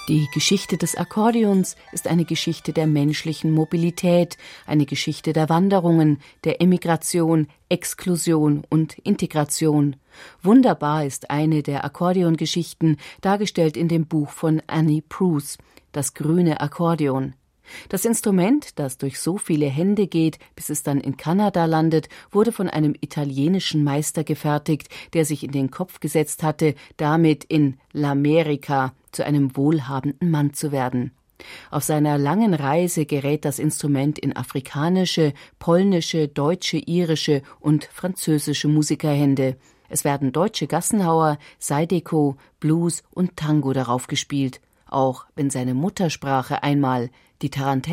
Die Geschichte des Akkordeons ist eine Geschichte der menschlichen Mobilität, eine Geschichte der Wanderungen, der Emigration, Exklusion und Integration. Wunderbar ist eine der Akkordeongeschichten, dargestellt in dem Buch von Annie Proulx, Das grüne Akkordeon. Das Instrument, das durch so viele Hände geht, bis es dann in Kanada landet, wurde von einem italienischen Meister gefertigt, der sich in den Kopf gesetzt hatte, damit in L'America zu einem wohlhabenden Mann zu werden. Auf seiner langen Reise gerät das Instrument in afrikanische, polnische, deutsche, irische und französische Musikerhände. Es werden deutsche Gassenhauer, Zydeco, Blues und Tango darauf gespielt, auch wenn seine Muttersprache einmal die Tarantella